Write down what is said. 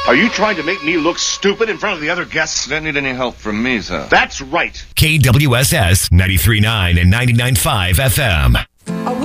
Are you trying to make me look stupid in front of the other guests? You don't need any help from me, sir. That's right. KWSS 93.9 and 99.5 FM.